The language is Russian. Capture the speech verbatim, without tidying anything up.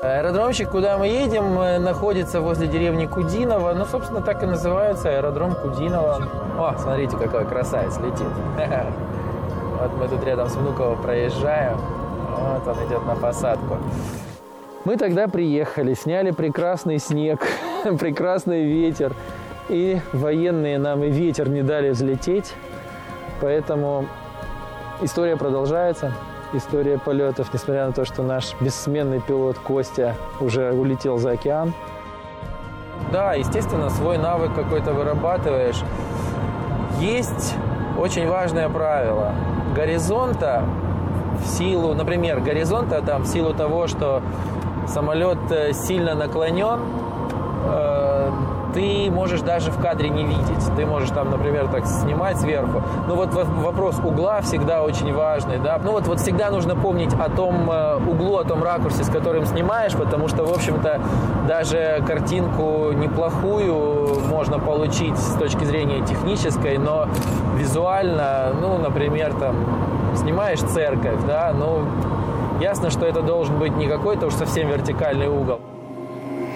Аэродромчик, куда мы едем, находится возле деревни Кудиново. Ну, собственно, так и называется аэродром Кудиново. О, смотрите, какой красавец летит. Вот мы тут рядом с Внуково проезжаем. Вот он идет на посадку. Мы тогда приехали, сняли прекрасный снег, прекрасный ветер. И военные нам и ветер не дали взлететь. Поэтому история продолжается. История полетов, несмотря на то, что наш бессменный пилот Костя уже улетел за океан. Да, естественно, свой навык какой-то вырабатываешь. Есть очень важное правило. Горизонта в силу, например, горизонта там в силу того, что самолет сильно наклонен, э, ты можешь даже в кадре не видеть. Ты можешь там, например, так снимать сверху. Но вот вопрос угла всегда очень важный, да. Ну вот, вот всегда нужно помнить о том углу, о том ракурсе, с которым снимаешь, потому что, в общем-то, даже картинку неплохую можно получить с точки зрения технической, но визуально, ну, например, там, снимаешь церковь, да, ну, ясно, что это должен быть не какой-то уж совсем вертикальный угол.